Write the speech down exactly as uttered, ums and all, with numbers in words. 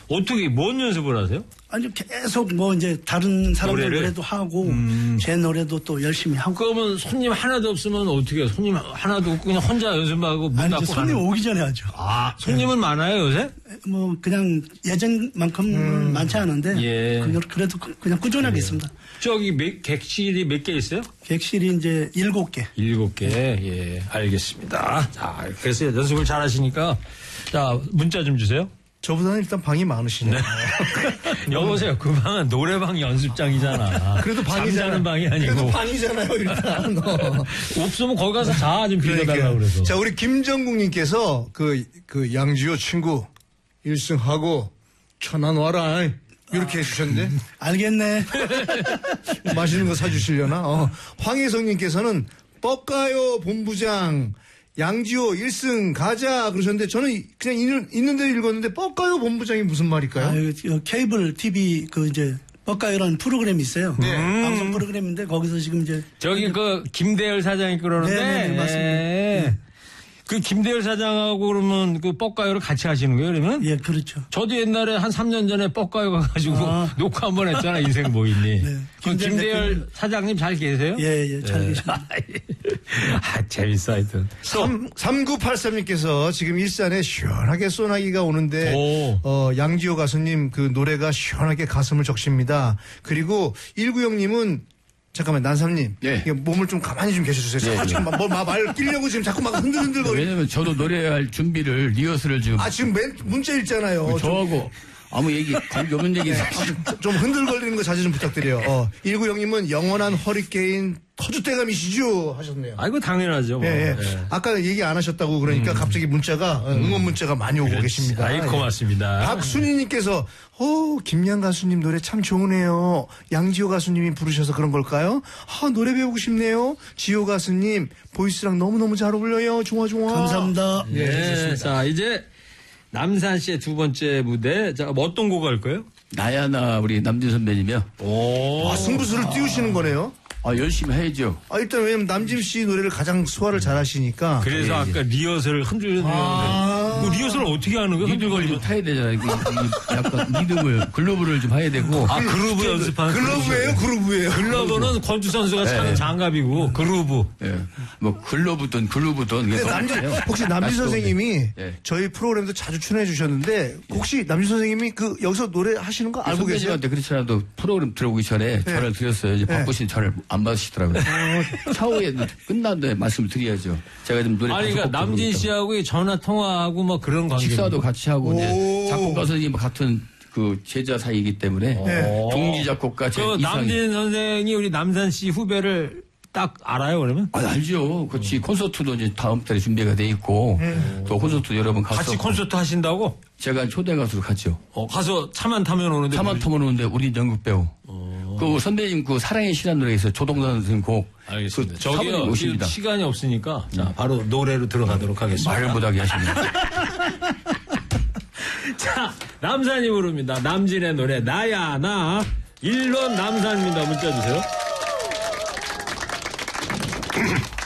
어떻게, 뭔 연습을 하세요? 아니, 계속 뭐 이제 다른 사람들 노래를? 노래도 하고, 음. 제 노래도 또 열심히 하고. 그러면 손님 하나도 없으면 어떻게 해요? 손님 하나도 없고 그냥 혼자 연습하고 문 아니, 닫고 이제 손님 가는- 오기 전에 하죠. 아, 손님은 네. 많아요, 요새? 뭐, 그냥 예전만큼은 음. 많지 않은데, 예. 그냥 그래도 그- 그냥 꾸준하게 있습니다. 저기 몇, 객실이 몇 개 있어요? 객실이 이제 일곱 개. 일곱 개. 예, 알겠습니다. 자, 그래서 연습을 잘 하시니까, 자, 문자 좀 주세요. 저보다는 일단 방이 많으시네요. 여보세요. 그 방은 노래방 연습장이잖아. 그래도 방이잖아요. 잠자는 방이 아니고. 그래도 방이잖아요, 일단. 어. 없으면 거기 가서 자, 좀 빌려달라고 그러니까요. 그래서. 자, 우리 김정국님께서 그, 그 양지호 친구 일승하고 천안 와라. 이렇게 해주셨는데. 알겠네. 맛있는 거 사주시려나? 어. 황혜성님께서는 뻑가요 본부장 양지호 일승 가자 그러셨는데 저는 그냥 있는, 있는 대로 읽었는데 뻑가요 본부장이 무슨 말일까요? 아, 그 케이블 티비 그 이제 뻑가요라는 프로그램이 있어요. 네. 방송 프로그램인데 거기서 지금 이제 저기 그 김대열 사장이 그러는데. 네, 네, 네, 맞습니다. 예. 그 김대열 사장하고 그러면 그 뻑가요를 같이 하시는 거예요, 그러면? 예, 그렇죠. 저도 옛날에 한 삼 년 전에 뻑가요 가가지고 아. 녹화 한번 했잖아, 인생 모임이. 네. 그 김대열 김대열 대표님. 사장님 잘 계세요? 예, 예, 잘 계십니다. 아, 재밌어, 하여튼. 삼구팔삼님께서 지금 일산에 시원하게 소나기가 오는데 오. 어, 양지호 가수님 그 노래가 시원하게 가슴을 적십니다. 그리고 일구영님은 잠깐만 난삼님 네. 이게 몸을 좀 가만히 좀 계셔주세요. 네, 자꾸 네. 막, 뭐, 막, 말 끼려고 지금 자꾸 막 흔들흔들거리고. 왜냐면 저도 노래할 준비를 리허설을 지금 아 지금 맨, 문자 읽잖아요. 좀, 저하고 아무 얘기 관계 없는 얘기 좀 흔들거리는 거 자제 좀 부탁드려요. 어, 일구영님은 영원한 허리케인 터줏대감이시죠 하셨네요. 아이고, 당연하죠. 뭐. 예, 예. 예. 아까 얘기 안 하셨다고 그러니까 갑자기 문자가 어, 응원 문자가 많이 오고 계십니다. 아이, 예. 고맙습니다. 박순희님께서 어 김양 가수님 노래 참 좋으네요. 양지호 가수님이 부르셔서 그런 걸까요? 아 노래 배우고 싶네요. 지호 가수님 보이스랑 너무너무 잘 어울려요. 좋아 좋아. 감사합니다. 예, 자, 이제 남산 씨의 두 번째 무대. 자, 뭐 어떤 곡 할 거예요? 나야나 우리 남진 선배님이요. 오. 아, 승부수를 띄우시는 거네요. 아 열심히 해야죠. 아, 일단 왜냐면 남진 씨 노래를 가장 소화를 잘 하시니까. 그래서 아까 리허설을 흔들렸는데. 아. 그 리허설 어떻게 하는 거예요? 리듬을 좀 흔들거리면. 타야 되잖아요. 이- 이 약간 리듬을 글로브를 좀 해야 되고. 아, 그루브 연습하는. 글러브예요, 그루브예요. 글러브는 권주 선수가 차는 장갑이고, 그루브. 예. 뭐 글로브든 글루브든 이게 근데 남진, 똑같아요. 혹시 남진 맛있어. 선생님이 예. 저희 프로그램도 자주 출연해 주셨는데 혹시 남진 선생님이 그 여기서 노래 하시는 거 알고 계세요? 선배님한테 그렇지 않아도 프로그램 들어오기 전에 전화를 드렸어요. 이제 바쁘신 전화를 안 받으시더라고요. 차후에 끝난 다음에 말씀을 드려야죠. 제가 좀 노래 아니, 다섯 그러니까 곡 남진 부르니까. 씨하고 전화 통화하고 뭐 그런 관계. 식사도 같이 하고 이제 오. 작곡가 선생님 같은 그 제자 사이이기 때문에 네. 동기 작곡가 제 그 이상이 남진 선생이 우리 남산 씨 후배를 딱 알아요, 그러면? 아, 알죠. 그렇지. 콘서트도 이제 다음 달에 준비가 돼 있고 또 콘서트 여러 번 갔었고 같이 콘서트 하신다고? 제가 초대 가수로 갔죠. 어, 가서 차만 타면 오는데. 차만 타면 오는데 우리 연극 배우. 그 선배님 그 사랑의 시란 노래에서 조동선 선생님 곡. 알겠습니다. 그 저기요, 사모님 오십니다. 지금 시간이 없으니까. 자, 바로 노래로 들어가도록 하겠습니다. 말을 못하게 하십니다. 자, 남산이 부릅니다. 남진의 노래, 나야, 나. 일 번 남산입니다. 문자 주세요.